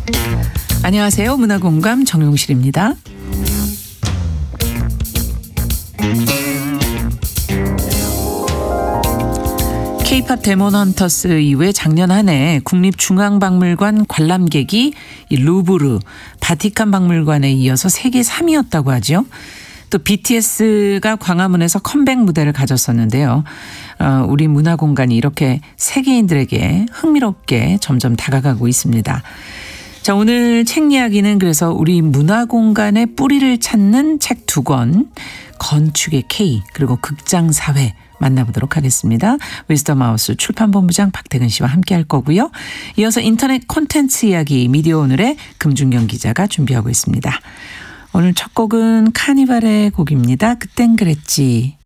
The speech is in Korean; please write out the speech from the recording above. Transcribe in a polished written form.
안녕하세요. 문화공감 정용실입니다. K-팝 데몬 헌터스 이후에 작년 한 해 국립중앙박물관 관람객이 이 루브르, 바티칸 박물관에 이어서 세계 3위였다고 하죠. 또 BTS가 광화문에서 컴백 무대를 가졌었는데요. 우리 문화공간이 이렇게 세계인들에게 흥미롭게 점점 다가가고 있습니다. 자, 오늘 책 이야기는 그래서 우리 문화공간의 뿌리를 찾는 책 2권, 건축의 K, 그리고 극장사회 만나보도록 하겠습니다. 위즈덤하우스 출판본부장 박태근 씨와 함께 할 거고요. 이어서 인터넷 콘텐츠 이야기 미디어 오늘의 금준경 기자가 준비하고 있습니다. 오늘 첫 곡은 카니발의 곡입니다. 그땐 그랬지.